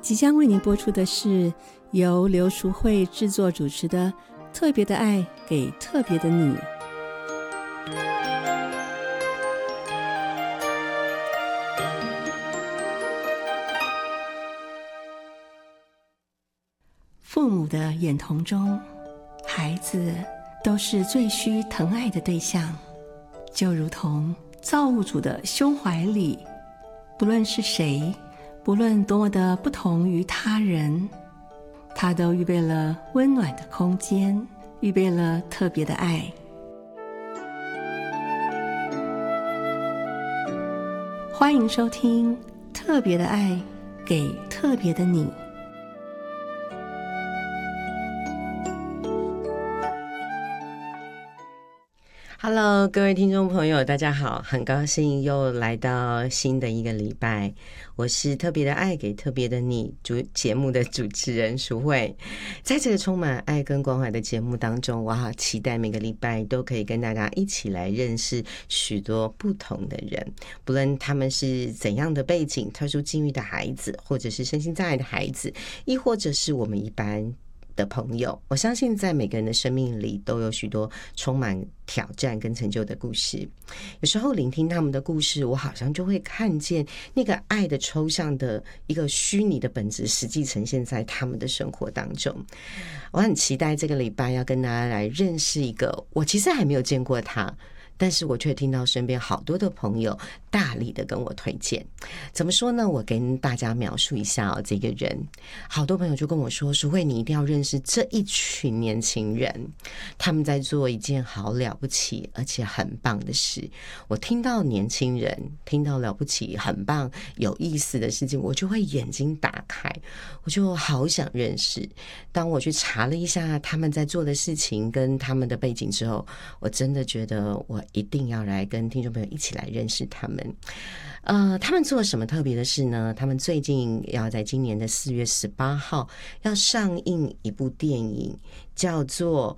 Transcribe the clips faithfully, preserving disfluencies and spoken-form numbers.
即将为您播出的是由刘淑慧制作主持的《特别的爱给特别的你》。父母的眼瞳中，孩子都是最需疼爱的对象，就如同造物主的胸怀里，不论是谁，不论多么的不同于他人，他都预备了温暖的空间，预备了特别的爱。欢迎收听《特别的爱给特别的你》。 Hello， 各位听众朋友，大家好，很高兴又来到新的一个礼拜。我是特别的爱给特别的你主节目的主持人淑慧。在这个充满爱跟关怀的节目当中，我好期待每个礼拜都可以跟大家一起来认识许多不同的人，不论他们是怎样的背景、特殊境遇的孩子，或者是身心障碍的孩子，亦或者是我们一般的朋友，我相信在每个人的生命里都有许多充满挑战跟成就的故事。有时候聆听他们的故事，我好像就会看见那个爱的抽象的一个虚拟的本质实际呈现在他们的生活当中。我很期待这个礼拜要跟大家来认识一个我其实还没有见过他，但是我却听到身边好多的朋友大力的跟我推荐。怎么说呢？我跟大家描述一下哦，这个人，好多朋友就跟我说，淑慧你一定要认识这一群年轻人，他们在做一件好了不起而且很棒的事。我听到年轻人，听到了不起很棒有意思的事情，我就会眼睛打开，我就好想认识。当我去查了一下他们在做的事情跟他们的背景之后，我真的觉得我一定要来跟听众朋友一起来认识他们。呃，他们做了什么特别的事呢？他们最近要在今年的四月十八号要上映一部电影，叫做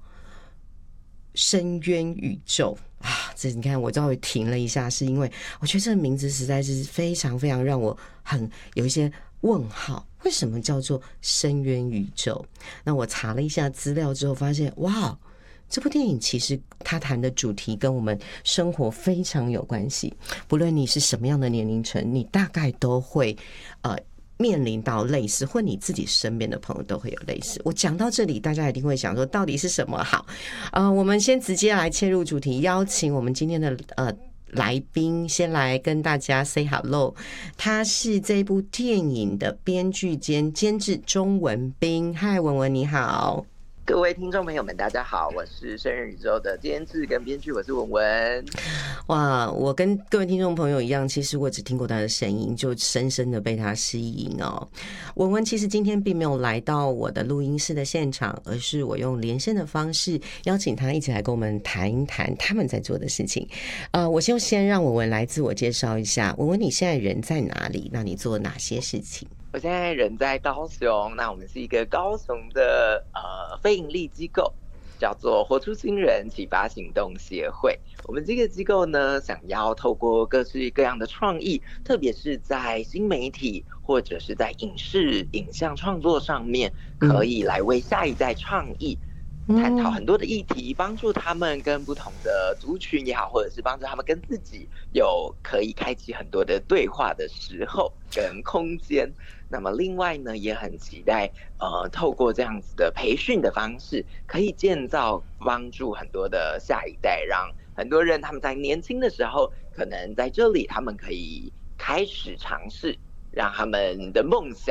《深渊宇宙》啊。这你看，我稍微停了一下，是因为我觉得这个名字实在是非常非常让我很有一些问号。为什么叫做深渊宇宙？那我查了一下资料之后，发现哇，这部电影其实它谈的主题跟我们生活非常有关系，不论你是什么样的年龄层，你大概都会呃面临到类似，或你自己身边的朋友都会有类似。我讲到这里，大家一定会想说，到底是什么好？呃，我们先直接来切入主题，邀请我们今天的呃来宾先来跟大家 say hello。他是这部电影的编剧兼监制钟文彬。嗨，文文你好。 各位听众朋友们大家好，我是深渊宇宙的监制跟编剧，我是文文。 哇，我跟各位听众朋友一样，其实我只听过他的声音，就深深的被他吸引哦。文文其实今天并没有来到我的录音室的现场，而是我用连线的方式邀请他一起来跟我们谈一谈他们在做的事情。呃，我就先让文文来自我介绍一下。文文，你现在人在哪里？那你做哪些事情？ 我现在人在高雄，那我们是一个高雄的呃非营利机构，叫做活出新人启发行动协会。我们这个机构呢，想要透过各式各样的创意，特别是在新媒体或者是在影视影像创作上面，可以来为下一代创意探讨很多的议题，帮助他们跟不同的族群也好，或者是帮助他们跟自己有可以开启很多的对话的时候跟空间。那么另外呢，也很期待呃，透过这样子的培训的方式，可以建造帮助很多的下一代，让很多人他们在年轻的时候，可能在这里他们可以开始尝试，让他们的梦想